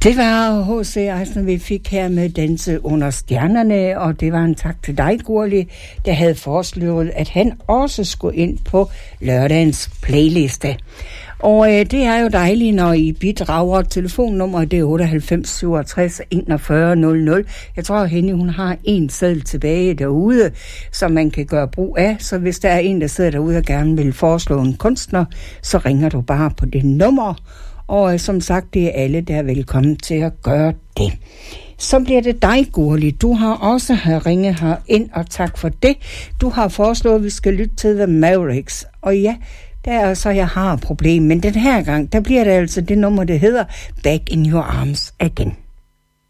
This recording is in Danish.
Det var H.C. Eisner, vi fik her med Danse under stjernerne, og det var en tak til dig, Gurli, der havde foreslået, at han også skulle ind på lørdagens playliste. Og det er jo dejligt, når I bidrager. Telefonnummeret det er 98 67 41 00. Jeg tror, Henny, hun har en seddel tilbage derude, som man kan gøre brug af. Så hvis der er en, der sidder derude og gerne vil foreslå en kunstner, så ringer du bare på det nummer. Og som sagt, det er alle, der er velkommen til at gøre det. Så bliver det dig, Gurli. Du har også ringet her ind, og tak for det. Du har foreslået, at vi skal lytte til The Mavericks. Og ja, der er så, jeg har et problem. Men den her gang, der bliver det altså det nummer, der hedder Back in Your Arms Again.